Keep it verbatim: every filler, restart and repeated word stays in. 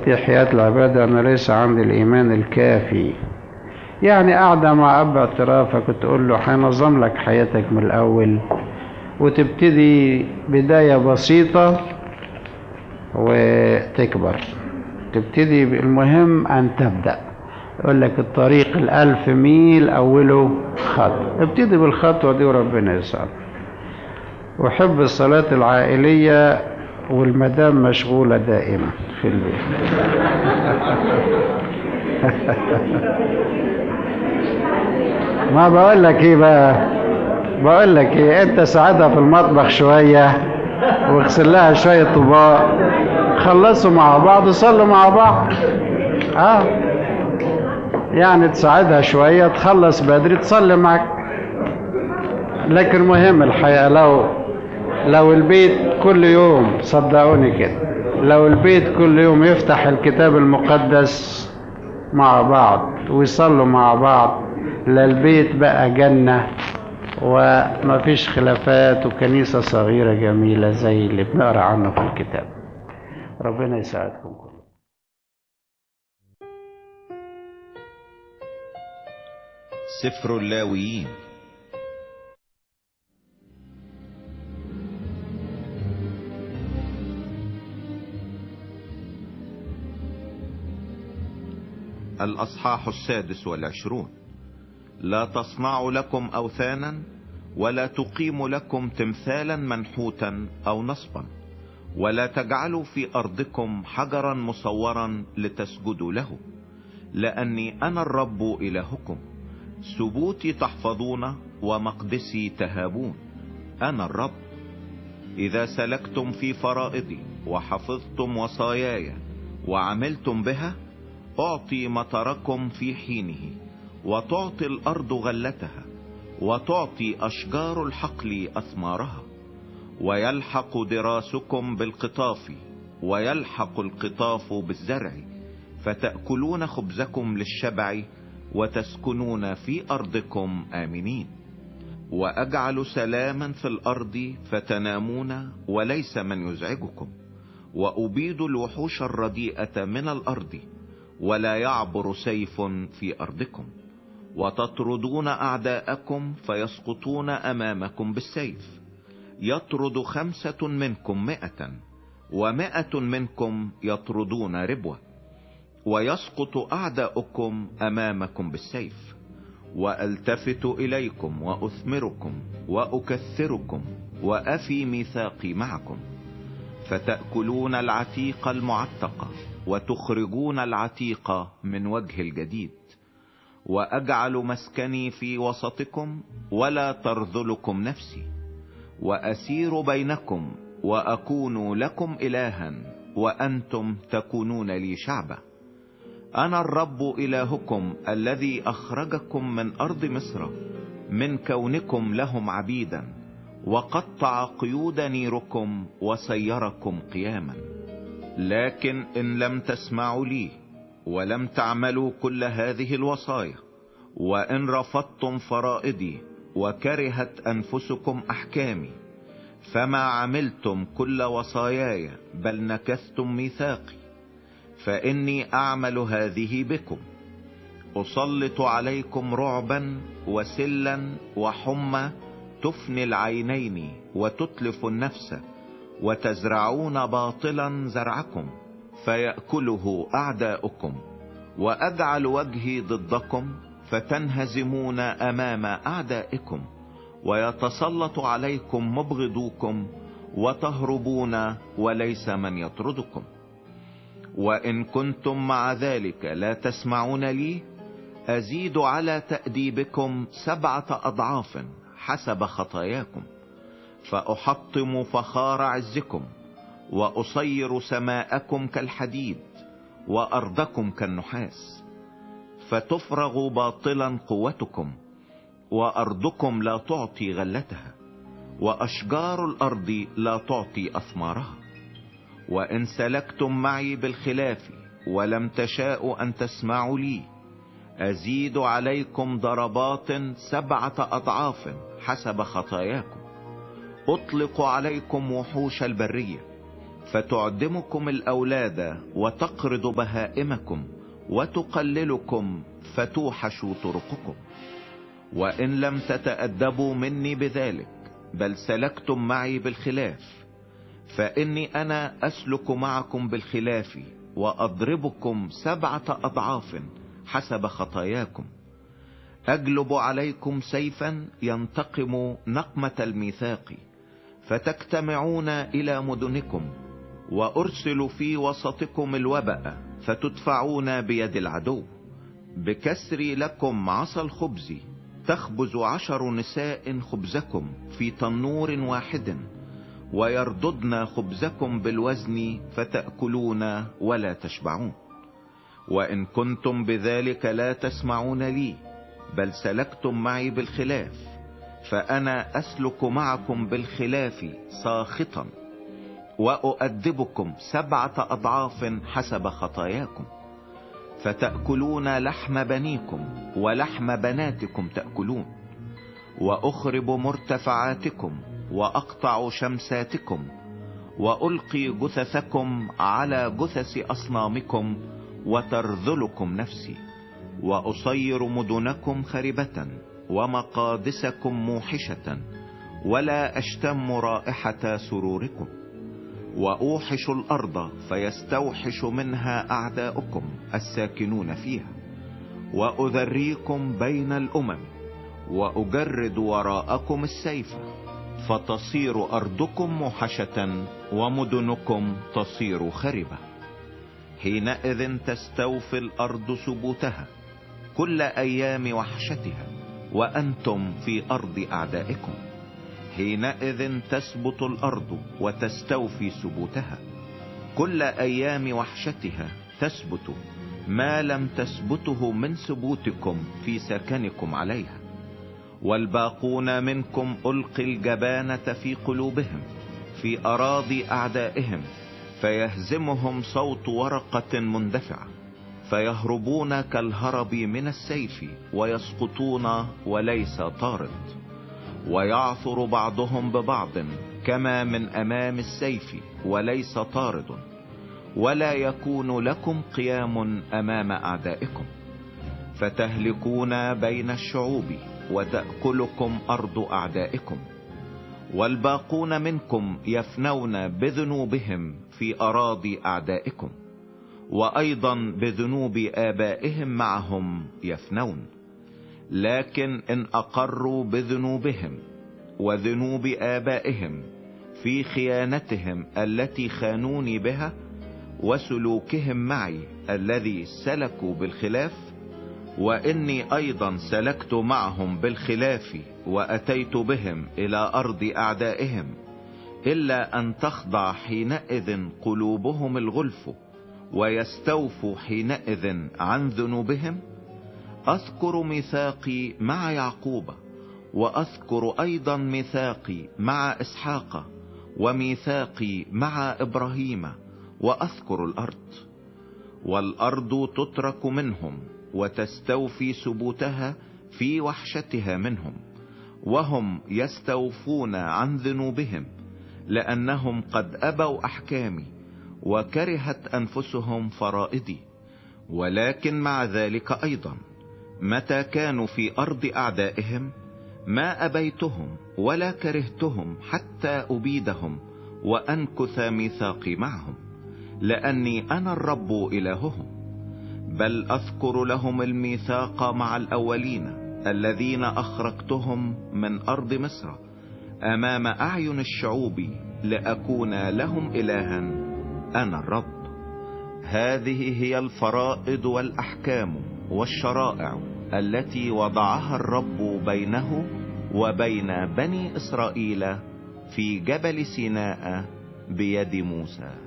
مفاتيح حياة العبادة أنا ليس عندي الإيمان الكافي. يعني قاعدة مع أب اعترافك وتقول له هينظم لك حياتك من الأول، وتبتدي بداية بسيطة وتكبر. تبتدي المهم أن تبدأ. يقول لك الطريق الألف ميل أوله خطوة. ابتدي بالخطوة دي وربنا يسعدك. وحب الصلاة العائلية والمدام مشغولة دائما في البيت. ما بقول لك ايه بقى، بقول لك ايه، انت ساعدها في المطبخ شوية واغسل لها شوية طباق، خلصوا مع بعض وصلوا مع بعض. اه يعني تساعدها شوية تخلص بدري تصلي معك. لكن مهم الحقيقة لو لو البيت كل يوم، صدقوني كده، لو البيت كل يوم يفتح الكتاب المقدس مع بعض ويصلوا مع بعض، للبيت بقى جنة وما فيش خلافات وكنيسة صغيرة جميلة زي اللي بنقرأ عنه في الكتاب. ربنا يساعدكم كلكم. سفر اللاويين. الأصحاح السادس والعشرون. لا تصنعوا لكم أوثانا ولا تقيموا لكم تمثالا منحوتا أو نصبا، ولا تجعلوا في أرضكم حجرا مصورا لتسجدوا له، لأني أنا الرب إلهكم، سبوتي تحفظون ومقدسي تهابون. أنا الرب. إذا سلكتم في فرائضي وحفظتم وصاياي وعملتم بها، أعطي مطركم في حينه، وتعطي الأرض غلتها، وتعطي أشجار الحقل أثمارها، ويلحق دراسكم بالقطاف، ويلحق القطاف بالزرع، فتأكلون خبزكم للشبع، وتسكنون في أرضكم آمنين. وأجعل سلاما في الأرض فتنامون وليس من يزعجكم، وأبيد الوحوش الرديئة من الأرض، ولا يعبر سيف في أرضكم، وتطردون أعداءكم فيسقطون أمامكم بالسيف. يطرد خمسة منكم مئة، ومئة منكم يطردون ربوة، ويسقط أعداؤكم أمامكم بالسيف. وألتفت إليكم وأثمركم وأكثركم وأفي ميثاقي معكم، فتأكلون العتيق المعتق، وتخرجون العتيق من وجه الجديد. وأجعل مسكني في وسطكم ولا ترذلكم نفسي، وأسير بينكم وأكون لكم إلها، وأنتم تكونون لي شعبا. أنا الرب إلهكم الذي أخرجكم من أرض مصر من كونكم لهم عبيدا، وقطع قيود نيركم وسيركم قياما. لكن إن لم تسمعوا لي ولم تعملوا كل هذه الوصايا، وإن رفضتم فرائضي وكرهت أنفسكم أحكامي، فما عملتم كل وصاياي بل نكثتم ميثاقي، فإني أعمل هذه بكم: أسلط عليكم رعبا وسلا وحمى تفني العينين وتتلف النفس، وتزرعون باطلا زرعكم فيأكله أعداؤكم، وأجعل وجهي ضدكم فتنهزمون أمام أعدائكم، ويتسلط عليكم مبغضوكم وتهربون وليس من يطردكم. وإن كنتم مع ذلك لا تسمعون لي، أزيد على تأديبكم سبعة أضعاف حسب خطاياكم، فأحطم فخار عزكم، وأصير سماءكم كالحديد وأرضكم كالنحاس، فتفرغ باطلا قوتكم، وأرضكم لا تعطي غلتها، وأشجار الأرض لا تعطي أثمارها. وإن سلكتم معي بالخلاف ولم تشاءوا أن تسمعوا لي، أزيد عليكم ضربات سبعة أضعاف حسب خطاياكم. أطلق عليكم وحوش البرية، فتعدمكم الأولاد وتقرض بهائمكم وتقللكم فتوحش طرقكم. وإن لم تتأدبوا مني بذلك بل سلكتم معي بالخلاف، فإني أنا أسلك معكم بالخلاف وأضربكم سبعة أضعاف حسب خطاياكم. أجلب عليكم سيفا ينتقم نقمة الميثاق، فتجتمعون إلى مدنكم، وأرسل في وسطكم الوبأ فتدفعون بيد العدو. بكسري لكم عصا الخبز تخبز عشر نساء خبزكم في تنور واحد، ويرددن خبزكم بالوزن فتأكلون ولا تشبعون. وإن كنتم بذلك لا تسمعون لي بل سلكتم معي بالخلاف، فأنا أسلك معكم بالخلاف ساخطا، وأؤدبكم سبعة أضعاف حسب خطاياكم. فتأكلون لحم بنيكم ولحم بناتكم تأكلون، وأخرب مرتفعاتكم وأقطع شمساتكم، وألقي جثثكم على جثث أصنامكم وترذلكم نفسي، وأصير مدنكم خربة ومقادسكم موحشة، ولا أشتم رائحة سروركم. وأوحش الأرض فيستوحش منها أعداؤكم الساكنون فيها، وأذريكم بين الأمم، وأجرد وراءكم السيف، فتصير أرضكم موحشة ومدنكم تصير خربة. حينئذ تستوفي الأرض ثبوتها كل أيام وحشتها وأنتم في أرض أعدائكم. حينئذ تثبت الأرض وتستوفي ثبوتها كل أيام وحشتها، تثبت ما لم تثبته من ثبوتكم في سكنكم عليها. والباقون منكم ألقي الجبانة في قلوبهم في أراضي أعدائهم، فيهزمهم صوت ورقة مندفعة، فيهربون كالهرب من السيف ويسقطون وليس طارد. ويعثر بعضهم ببعض كما من أمام السيف وليس طارد، ولا يكون لكم قيام أمام أعدائكم. فتهلكون بين الشعوب وتأكلكم أرض أعدائكم. والباقون منكم يفنون بذنوبهم في أراضي أعدائكم، وأيضا بذنوب آبائهم معهم يفنون. لكن إن أقروا بذنوبهم وذنوب آبائهم في خيانتهم التي خانوني بها وسلوكهم معي الذي سلكوا بالخلاف، وإني أيضا سلكت معهم بالخلاف وأتيت بهم إلى أرض أعدائهم، إلا أن تخضع حينئذ قلوبهم الغلف ويستوفوا حينئذ عن ذنوبهم، أذكر ميثاقي مع يعقوب، وأذكر أيضا ميثاقي مع إسحاق، وميثاقي مع إبراهيم، وأذكر الأرض. والأرض تترك منهم وتستوفي ثبوتها في وحشتها منهم، وهم يستوفون عن ذنوبهم، لأنهم قد أبوا أحكامي وكرهت أنفسهم فرائدي. ولكن مع ذلك أيضا متى كانوا في أرض أعدائهم ما أبيتهم ولا كرهتهم حتى أبيدهم وأنكث ميثاقي معهم، لأني أنا الرب إلههم. بل أذكر لهم الميثاق مع الأولين الذين أخرجتهم من أرض مصر أمام أعين الشعوب، لأكون لهم إلها، أنا الرب. هذه هي الفرائض والأحكام والشرائع التي وضعها الرب بينه وبين بني إسرائيل في جبل سيناء بيد موسى.